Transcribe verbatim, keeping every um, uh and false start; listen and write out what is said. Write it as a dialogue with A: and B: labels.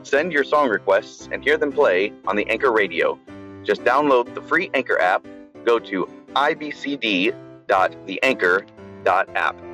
A: Send your song requests and hear them play on the Anchor Radio. Just download the free Anchor app, go to i b c d dot the anchor dot app.